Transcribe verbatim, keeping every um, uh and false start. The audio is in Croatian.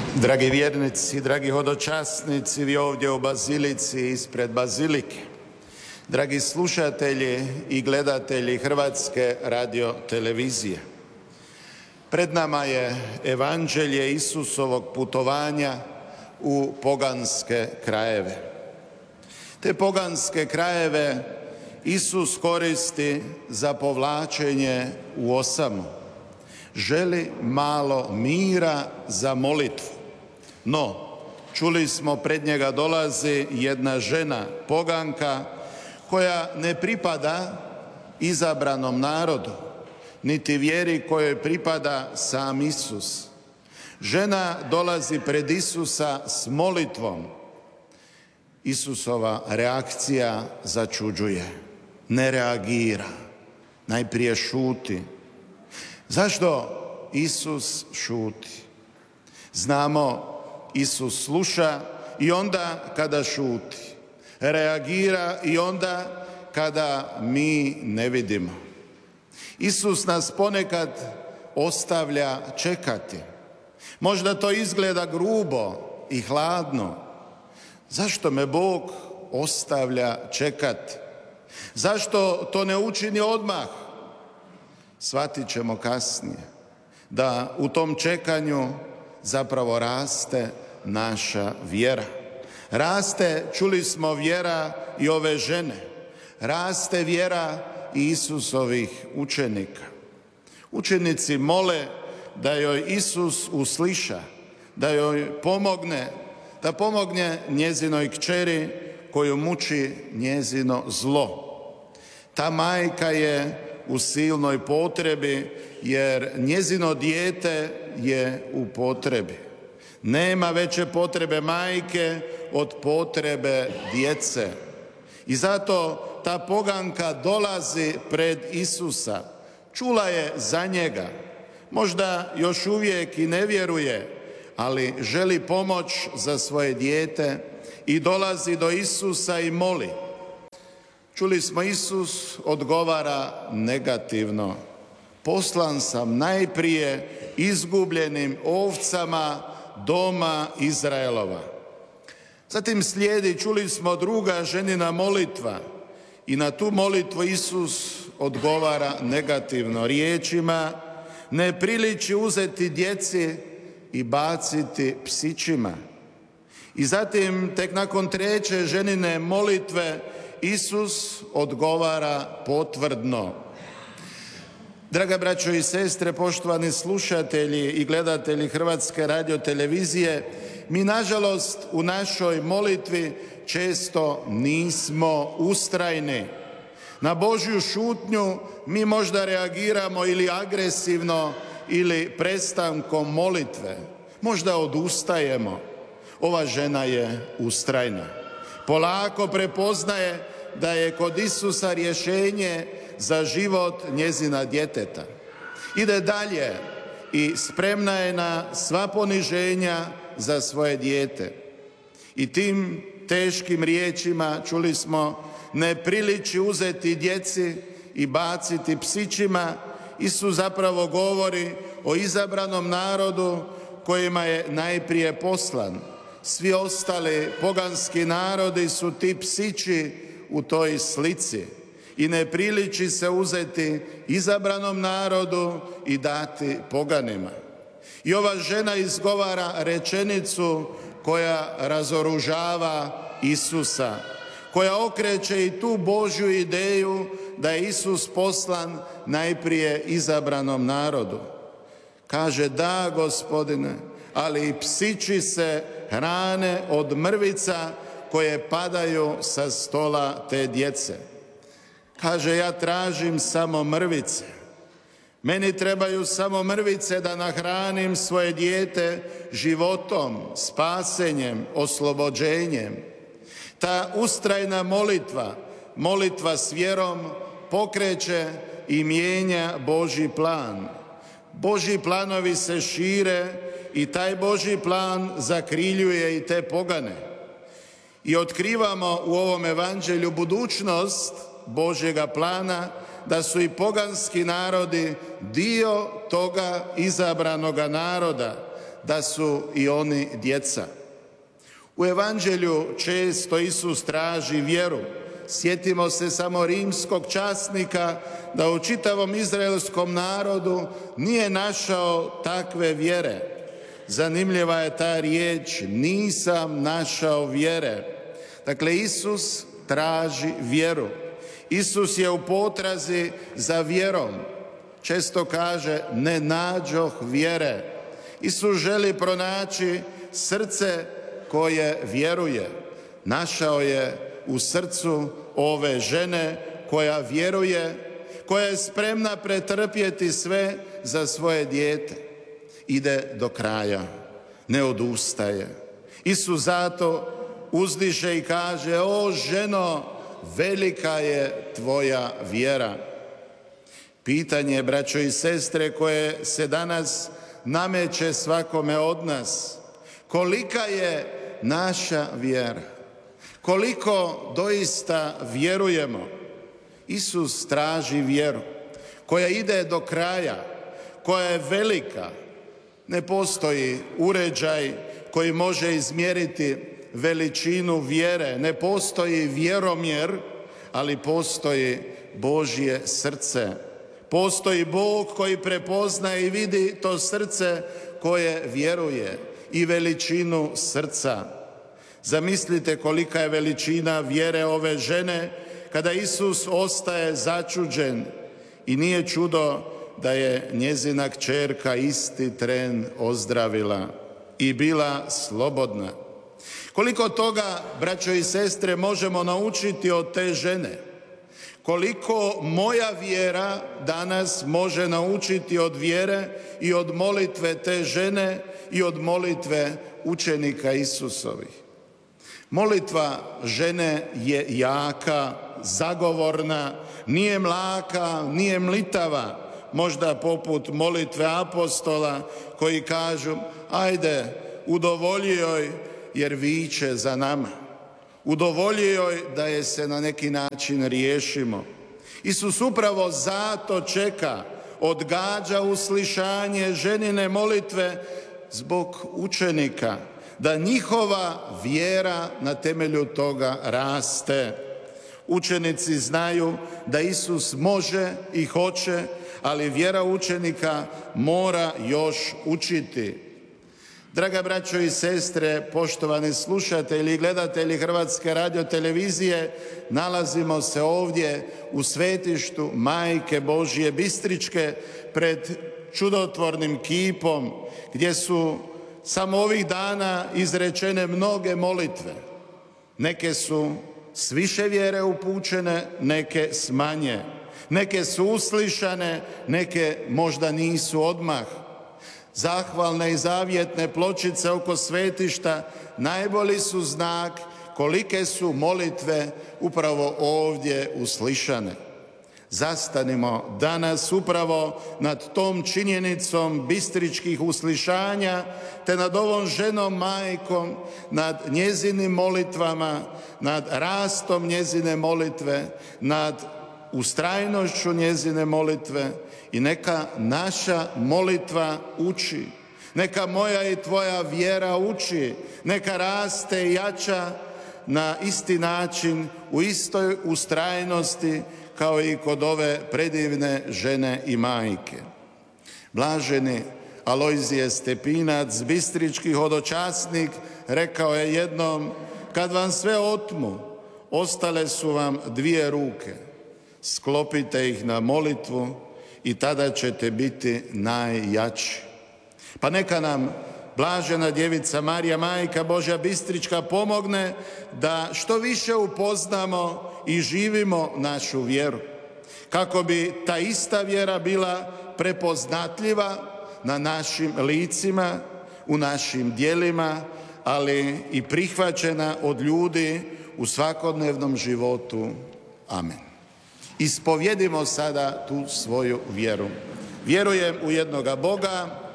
Dragi vjernici, dragi hodočasnici, vi ovdje u Bazilici ispred Bazilike, dragi slušatelji i gledatelji Hrvatske radiotelevizije, pred nama je evanđelje Isusovog putovanja u poganske krajeve. Te poganske krajeve Isus koristi za povlačenje u osamu. Želi malo mira za molitvu. No, čuli smo, pred njega dolazi jedna žena, poganka, koja ne pripada izabranom narodu, niti vjeri kojoj pripada sam Isus. Žena dolazi pred Isusa s molitvom. Isusova reakcija začuđuje. Ne reagira. Najprije šuti. Zašto Isus šuti? Znamo, Isus sluša i onda kada šuti. Reagira i onda kada mi ne vidimo. Isus nas ponekad ostavlja čekati. Možda to izgleda grubo i hladno. Zašto me Bog ostavlja čekati? Zašto to ne učini odmah? Shvatit ćemo kasnije da u tom čekanju zapravo raste naša vjera. Raste, čuli smo, vjera i ove žene. Raste vjera i Isusovih učenika. Učenici mole da joj Isus usliša, da joj pomogne, da pomogne njezinoj kćeri koju muči njezino zlo. Ta majka je u silnoj potrebi, jer njezino dijete je u potrebi. Nema veće potrebe majke od potrebe djece. I zato ta poganka dolazi pred Isusa. Čula je za njega. Možda još uvijek i ne vjeruje, ali želi pomoć za svoje dijete i dolazi do Isusa i moli. Čuli smo, Isus odgovara negativno. Poslan sam najprije izgubljenim ovcama doma Izraelova. Zatim slijedi, čuli smo, druga ženina molitva i na tu molitvu Isus odgovara negativno riječima: ne priliči uzeti djeci i baciti psićima. I zatim, tek nakon treće ženine molitve, Isus odgovara potvrdno. Draga braćo i sestre, poštovani slušatelji i gledatelji Hrvatske radiotelevizije, mi nažalost u našoj molitvi često nismo ustrajni. Na Božju šutnju mi možda reagiramo ili agresivno ili prestankom molitve. Možda odustajemo. Ova žena je ustrajna. Polako prepoznaje da je kod Isusa rješenje za život njezina djeteta. Ide dalje i spremna je na sva poniženja za svoje dijete. I tim teškim riječima, čuli smo, ne priliči uzeti djeci i baciti psićima, Isus zapravo govori o izabranom narodu kojima je najprije poslan. Svi ostali poganski narodi su ti psići u toj slici i ne priliči se uzeti izabranom narodu i dati poganima. I ova žena izgovara rečenicu koja razoružava Isusa, koja okreće i tu Božju ideju da je Isus poslan najprije izabranom narodu. Kaže: da, Gospodine, ali i psići se hrane od mrvica koje padaju sa stola te djece. Kaže: ja tražim samo mrvice. Meni trebaju samo mrvice da nahranim svoje dijete životom, spasenjem, oslobođenjem. Ta ustrajna molitva, molitva s vjerom, pokreće i mijenja Božji plan. Božji planovi se šire i taj Božji plan zakriljuje i te pogane. I otkrivamo u ovom evanđelju budućnost Božjega plana, da su i poganski narodi dio toga izabranoga naroda, da su i oni djeca. U evanđelju često Isus traži vjeru. Sjetimo se samo rimskog časnika da u čitavom izraelskom narodu nije našao takve vjere. Zanimljiva je ta riječ, nisam našao vjere. Dakle, Isus traži vjeru. Isus je u potrazi za vjerom. Često kaže, ne nađoh vjere. Isus želi pronaći srce koje vjeruje. Našao je u srcu ove žene koja vjeruje, koja je spremna pretrpjeti sve za svoje dijete. Ide do kraja, ne odustaje. Isus zato uzdiše i kaže, o ženo, velika je tvoja vjera. Pitanje, braćo i sestre, koje se danas nameće svakome od nas, kolika je naša vjera? Koliko doista vjerujemo? Isus traži vjeru koja ide do kraja, koja je velika. Ne postoji uređaj koji može izmjeriti veličinu vjere. Ne postoji vjeromjer, ali postoji Božje srce. Postoji Bog koji prepoznaje i vidi to srce koje vjeruje i veličinu srca. Zamislite kolika je veličina vjere ove žene kada Isus ostaje začuđen i nije čudo da je njezina kćerka isti tren ozdravila i bila slobodna. Koliko toga, braćo i sestre, možemo naučiti od te žene? Koliko moja vjera danas može naučiti od vjere i od molitve te žene i od molitve učenika Isusovih? Molitva žene je jaka, zagovorna, nije mlaka, nije mlitava, možda poput molitve apostola koji kažu, ajde, udovolji joj jer viče za nama. Udovolji joj da je se na neki način riješimo. Isus upravo zato čeka, odgađa uslišanje ženine molitve zbog učenika, da njihova vjera na temelju toga raste. Učenici znaju da Isus može i hoće, ali vjera učenika mora još učiti. Draga braćo i sestre, poštovani slušatelji i gledatelji Hrvatske radiotelevizije, nalazimo se ovdje u svetištu Majke Božje Bistričke pred čudotvornim kipom gdje su samo ovih dana izrečene mnoge molitve. Neke su s više vjere upućene, neke s manje. Neke su uslišane, neke možda nisu odmah. Zahvalne i zavjetne pločice oko svetišta najbolji su znak kolike su molitve upravo ovdje uslišane. Zastanimo danas upravo nad tom činjenicom bistričkih uslišanja, te nad ovom ženom majkom, nad njezinim molitvama, nad rastom njezine molitve, nad ustrajnošću njezine molitve i neka naša molitva uči. Neka moja i tvoja vjera uči, neka raste i jača na isti način, u istoj ustrajnosti kao i kod ove predivne žene i majke. Blaženi Alojzije Stepinac, bistrički hodočasnik, rekao je jednom, kad vam sve otmu, ostale su vam dvije ruke. Sklopite ih na molitvu i tada ćete biti najjači. Pa neka nam Blažena djevica Marija, Majka Božja Bistrička, pomogne da što više upoznamo i živimo našu vjeru. Kako bi ta ista vjera bila prepoznatljiva na našim licima, u našim djelima, ali i prihvaćena od ljudi u svakodnevnom životu. Amen. Ispovjedimo sada tu svoju vjeru. Vjerujem u jednoga Boga,